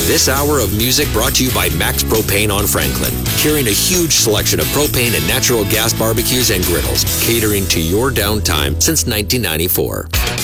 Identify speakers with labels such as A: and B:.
A: This hour of music brought to you by Max Propane on Franklin, carrying a huge selection of propane and natural gas barbecues and griddles, catering to your downtime since 1994.